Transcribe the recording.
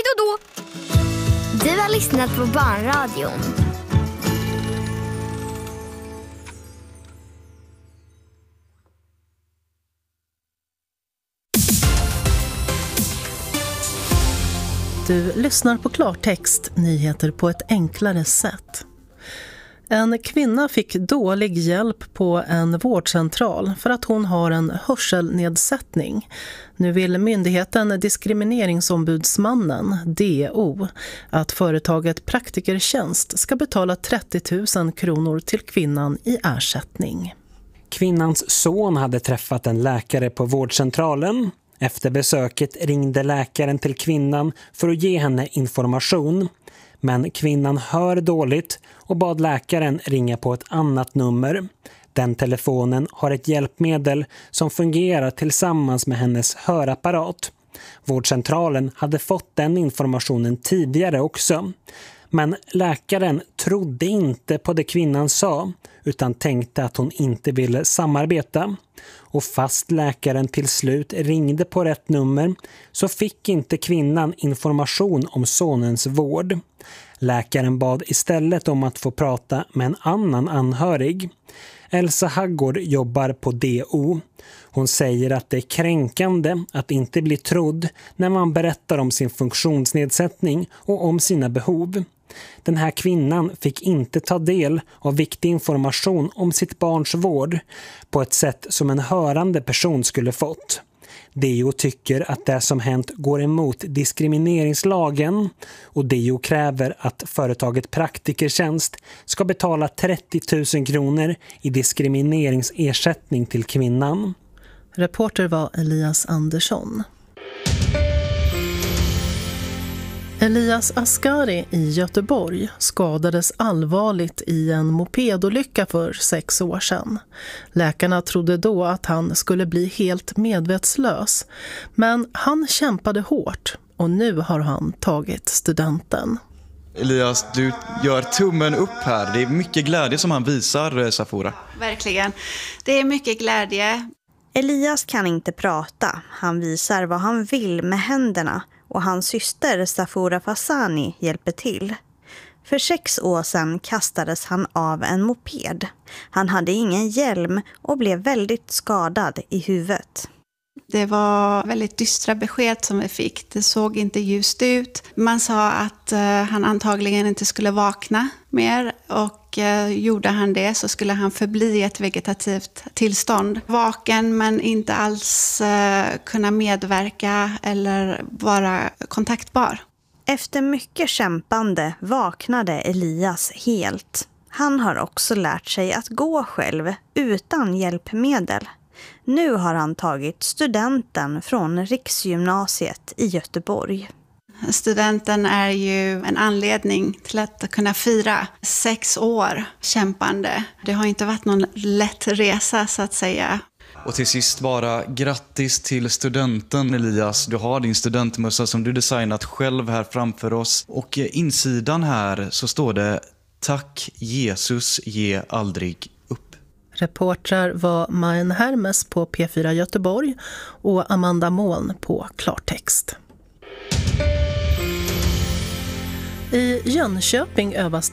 då! Du har lyssnat på Barnradion. Du lyssnar på Klartext, nyheter på ett enklare sätt. En kvinna fick dålig hjälp på en vårdcentral för att hon har en hörselnedsättning. Nu vill myndigheten Diskrimineringsombudsmannen, DO, att företaget Praktikertjänst ska betala 30 000 kronor till kvinnan i ersättning. Kvinnans son hade träffat en läkare på vårdcentralen. Efter besöket ringde läkaren till kvinnan för att ge henne information. Men kvinnan hör dåligt och bad läkaren ringa på ett annat nummer. Den telefonen har ett hjälpmedel som fungerar tillsammans med hennes hörapparat. Vårdcentralen hade fått den informationen tidigare också. Men läkaren trodde inte på det kvinnan sa utan tänkte att hon inte ville samarbeta. Och fast läkaren till slut ringde på rätt nummer så fick inte kvinnan information om sonens vård. Läkaren bad istället om att få prata med en annan anhörig. Elsa Haggård jobbar på DO. Hon säger att det är kränkande att inte bli trodd när man berättar om sin funktionsnedsättning och om sina behov. Den här kvinnan fick inte ta del av viktig information om sitt barns vård på ett sätt som en hörande person skulle fått. DO tycker att det som hänt går emot diskrimineringslagen och DO kräver att företaget Praktikertjänst ska betala 30 000 kronor i diskrimineringsersättning till kvinnan. Reporter var Elias Andersson. Elias Askari i Göteborg skadades allvarligt i en mopedolycka för 6 år sedan. Läkarna trodde då att han skulle bli helt medvetslös, men han kämpade hårt och nu har han tagit studenten. Elias, du gör tummen upp här. Det är mycket glädje som han visar, Safora. Verkligen. Det är mycket glädje. Elias kan inte prata. Han visar vad han vill med händerna. Och hans syster Safora Fasani hjälper till. För 6 år sedan kastades han av en moped. Han hade ingen hjälm och blev väldigt skadad i huvudet. Det var väldigt dystra besked som vi fick. Det såg inte ljust ut. Man sa att han antagligen inte skulle vakna mer och gjorde han det så skulle han förbli i ett vegetativt tillstånd. Vaken men inte alls kunna medverka eller vara kontaktbar. Efter mycket kämpande vaknade Elias helt. Han har också lärt sig att gå själv utan hjälpmedel. Nu har han tagit studenten från Riksgymnasiet i Göteborg. Studenten är ju en anledning till att kunna fira 6 år kämpande. Det har inte varit någon lätt resa så att säga. Och till sist bara grattis till studenten, Elias. Du har din studentmössa som du designat själv här framför oss. Och insidan här så står det: Tack Jesus, ge aldrig upp. Reportrar var Majen Hermes på P4 Göteborg och Amanda Moln på Klartext. I Jönköping övas